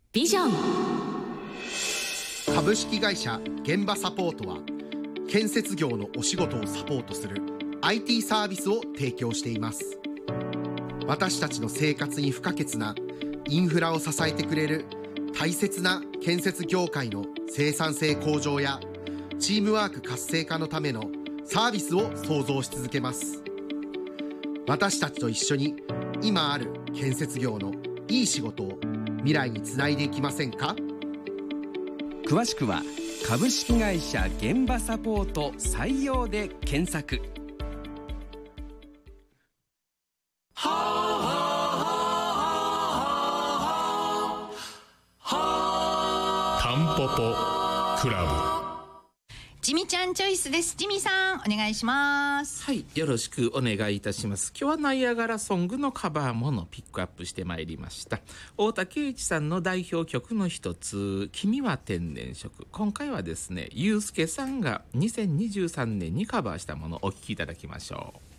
ビジョン株式会社現場サポートは、建設業のお仕事をサポートする IT サービスを提供しています。私たちの生活に不可欠なインフラを支えてくれる大切な建設業界の生産性向上やチームワーク活性化のためのサービスを創造し続けます。私たちと一緒に今ある建設業のいい仕事を未来につないでいきませんか？ 詳しくは株式会社現場サポート採用で検索。 タンポポクラブ。 ジミちゃんチョイスです。ジミさんお願いします。 はい、よろしくお願いいたします。今日はナイアガラソングのカバーものピックアップしてまいりました。太田圭一さんの代表曲の一つ、君は天然色。今回はですね、ユースケさんが2023年にカバーしたものをお聴きいただきましょう。